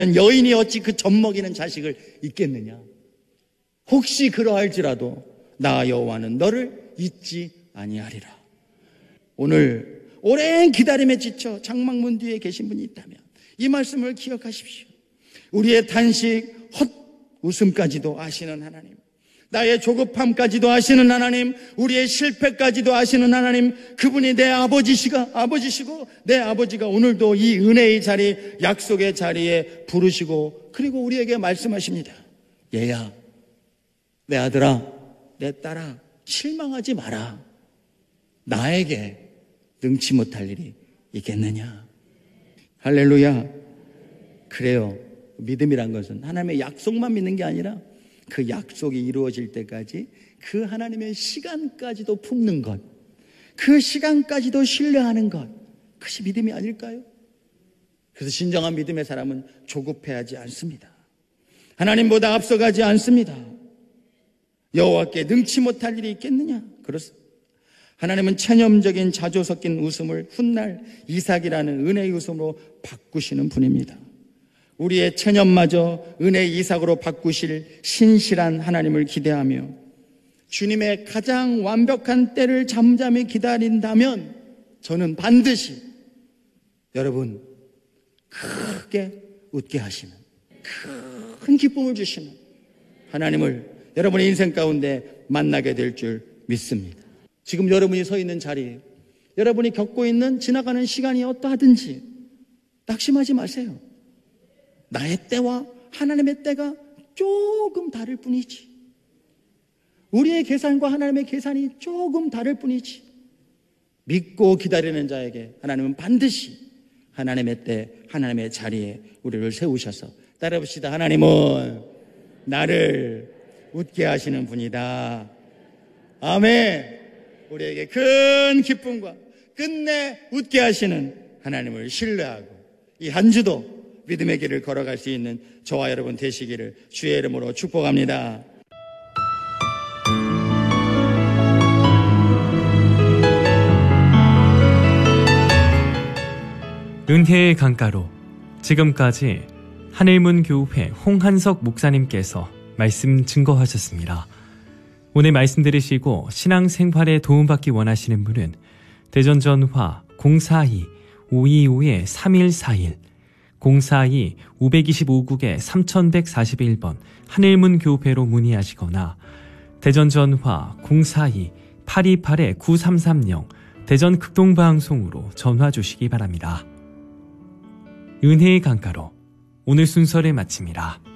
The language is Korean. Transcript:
여인이 어찌 그 젖먹이는 자식을 잊겠느냐. 혹시 그러할지라도 나 여호와는 너를 잊지 아니하리라. 오늘 오랜 기다림에 지쳐 장막문 뒤에 계신 분이 있다면 이 말씀을 기억하십시오. 우리의 단식, 헛웃음까지도 아시는 하나님, 나의 조급함까지도 아시는 하나님, 우리의 실패까지도 아시는 하나님, 그분이 내 아버지시고 내 아버지가 오늘도 이 은혜의 자리, 약속의 자리에 부르시고 그리고 우리에게 말씀하십니다. 얘야, 내 아들아, 내 딸아, 실망하지 마라. 나에게 능치 못할 일이 있겠느냐. 할렐루야. 그래요. 믿음이란 것은 하나님의 약속만 믿는 게 아니라 그 약속이 이루어질 때까지 그 하나님의 시간까지도 품는 것, 그 시간까지도 신뢰하는 것, 그것이 믿음이 아닐까요? 그래서 진정한 믿음의 사람은 조급해하지 않습니다. 하나님보다 앞서가지 않습니다. 여호와께 능치 못할 일이 있겠느냐? 그렇습니다. 하나님은 체념적인 자조 섞인 웃음을 훗날 이삭이라는 은혜의 웃음으로 바꾸시는 분입니다. 우리의 체념마저 은혜의 이삭으로 바꾸실 신실한 하나님을 기대하며 주님의 가장 완벽한 때를 잠잠히 기다린다면 저는 반드시 여러분 크게 웃게 하시는, 큰 기쁨을 주시는 하나님을 여러분의 인생 가운데 만나게 될 줄 믿습니다. 지금 여러분이 서 있는 자리, 여러분이 겪고 있는 지나가는 시간이 어떠하든지 낙심하지 마세요. 나의 때와 하나님의 때가 조금 다를 뿐이지, 우리의 계산과 하나님의 계산이 조금 다를 뿐이지, 믿고 기다리는 자에게 하나님은 반드시 하나님의 때, 하나님의 자리에 우리를 세우셔서 따라해봅시다. 하나님은 나를 웃게 하시는 분이다. 아멘. 우리에게 큰 기쁨과 끝내 웃게 하시는 하나님을 신뢰하고 이 한 주도 믿음의 길을 걸어갈 수 있는 저와 여러분 되시기를 주의 이름으로 축복합니다. 은혜의 강가로 지금까지 하늘문교회 홍한석 목사님께서 말씀 증거하셨습니다. 오늘 말씀 들으시고 신앙생활에 도움받기 원하시는 분은 대전 전화 042-525-3141 042-525국에 3141번 하늘문교회로 문의하시거나 대전 전화 042-828-9330 대전 극동방송으로 전화 주시기 바랍니다. 은혜의 강가로 오늘 순서를 마칩니다.